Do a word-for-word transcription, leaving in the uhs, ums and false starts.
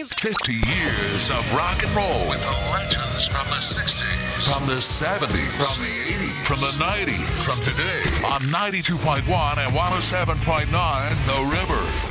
sixties. fifty years of rock and roll. With the legends from the sixties. From the seventies. From the eighties. From the nineties. From today. On ninety-two point one and one oh seven point nine The River.